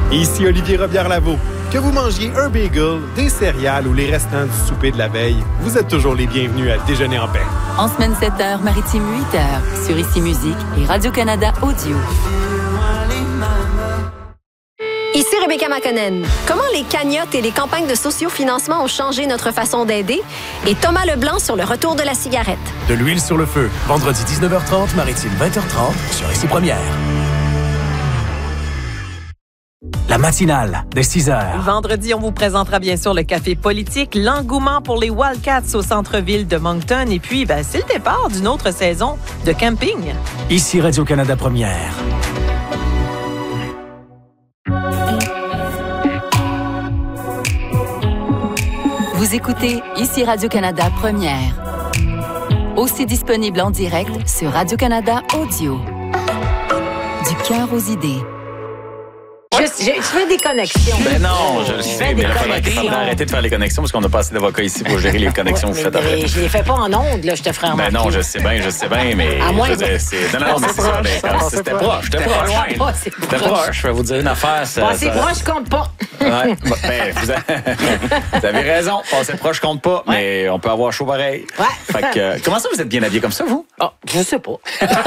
Ici Olivier Robillard-Lavaux. Que vous mangiez un bagel, des céréales ou les restants du souper de la veille, vous êtes toujours les bienvenus à Déjeuner en paix. En semaine 7h, maritime 8h, sur Ici Musique et Radio-Canada Audio. Ici Rebecca McConnell. Comment les cagnottes et les campagnes de sociofinancement ont changé notre façon d'aider? Et Thomas Leblanc sur le retour de la cigarette. De l'huile sur le feu. Vendredi 19h30, maritime 20h30 sur Ici Première. La matinale dès 6h. Vendredi, on vous présentera bien sûr le café politique, l'engouement pour les Wildcats au centre-ville de Moncton et puis c'est le départ d'une autre saison de camping. Ici Radio-Canada Première. Vous écoutez Ici Radio-Canada Première. Aussi disponible en direct sur Radio-Canada Audio. Du cœur aux idées. Je fais des connexions. Ben non, je le sais, mais il faudrait arrêter de faire les connexions parce qu'on n'a pas assez d'avocats ici pour gérer les connexions que vous faites après. Je les fais pas en ondes, là, je te ferai remarquer. Ben non, je sais bien, mais... À moins Non, mais c'est ça, c'était proche, j'étais pas loin. C'était proche, je vais vous dire une affaire. Passer proche compte pas. Ouais, vous avez raison, passer proche compte pas, mais on peut avoir chaud pareil. Ouais. Fait que, comment ça, vous êtes bien habillé comme ça, vous? Oh, je sais pas.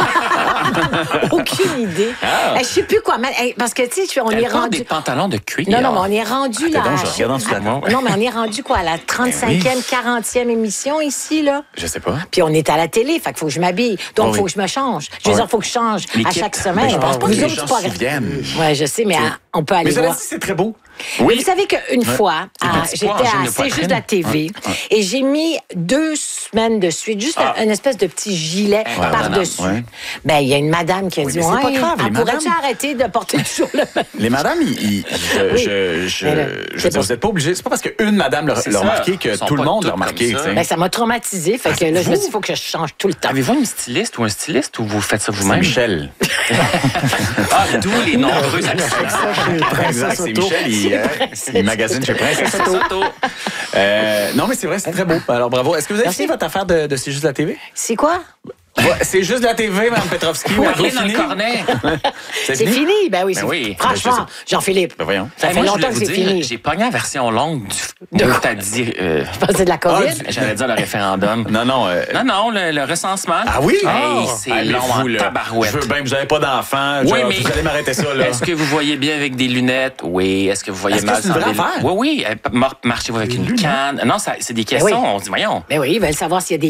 Aucune idée. Je sais plus quoi mettre. Parce que, tu sais, on est rendu... des pantalons de cuir. Non, mais on est rendu là. Donc, je regarde en dessous de la main. Non, mais on est rendu quoi, à la 35e, 40e émission ici, là? Je sais pas. Puis on est à la télé, fait qu'il faut que je m'habille. Donc, il faut que je me change. Je veux dire, il faut que je change à chaque semaine. Je pense pas que les gens se souviennent. Oui, je sais, mais on peut aller mais voir. Mais c'est très beau. Oui. Vous savez qu'une fois, j'étais à C'est juste la TV et j'ai mis 2 semaines de suite, juste une espèce de petit gilet par-dessus. Ben, il y a une madame qui a dit, c'est pas grave, les pourrais-tu arrêter de porter toujours le même? Les madames, je veux dire, vous n'êtes pas obligé. C'est pas parce qu'une madame l'a remarqué que tout le monde l'a remarqué. Ben, ça m'a traumatisé. Fait que là, je me suis dit, il faut que je change tout le temps. Avez-vous une styliste ou un styliste ou vous faites ça vous-même? Michel. D'où les nombreux accents. C'est Michel, il magasine chez Princesse Auto. Non, mais c'est vrai, c'est très beau. Alors, bravo. Est-ce que vous avez fini votre affaire de C'est juste la TV? C'est quoi? C'est juste la TV, Mme Petrovski. Vous parlez dans le cornet. C'est fini? Ben oui. Franchement, Jean-Philippe. Ben voyons. Ça fait longtemps que c'est fini. J'ai pogné la version longue du t'as dit. Je pensais de la COVID. J'allais dire le référendum. Non. Non, le recensement. Ah oui? Hey, c'est long en tabarouette. Je veux bien que vous n'avez pas d'enfant. Oui, mais vous allez m'arrêter ça, là. Est-ce que vous voyez bien avec des lunettes? Oui. Est-ce que vous voyez mal sans des lunettes? Oui. Marchez-vous avec une canne? Non, c'est des questions. On dit, voyons. Ben oui, ils veulent savoir s'il y a des